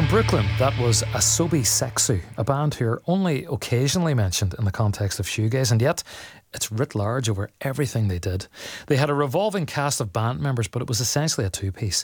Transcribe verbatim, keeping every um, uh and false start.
From Brooklyn, that was Asobi Sexu, a band who are only occasionally mentioned in the context of shoegaze, and yet it's writ large over everything they did. They had a revolving cast of band members, but it was essentially a two-piece.